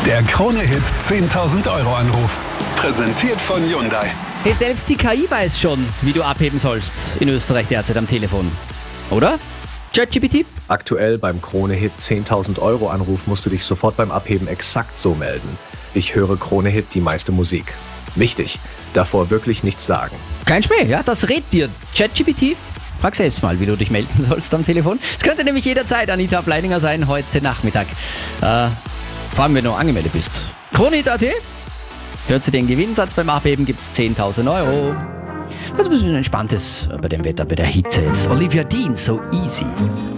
Der Krone-Hit 10.000 Euro Anruf. Präsentiert von Hyundai. Hey, selbst die KI weiß schon, wie du abheben sollst in Österreich derzeit am Telefon. Oder? ChatGPT? Aktuell beim Krone-Hit 10.000 Euro Anruf musst du dich sofort beim Abheben exakt so melden. Ich höre Krone-Hit die meiste Musik. Wichtig, davor wirklich nichts sagen. Kein Schmäh, ja, das rät dir ChatGPT. Frag selbst mal, wie du dich melden sollst am Telefon. Es könnte nämlich jederzeit Anita Bleininger sein, heute Nachmittag. Vor allem, wenn du angemeldet bist. Kronehit.at. Hört sie den Gewinnsatz beim Abheben, gibt's 10.000 Euro. Also ein bisschen entspanntes bei dem Wetter, bei der Hitze jetzt. Olivia Dean, So Easy.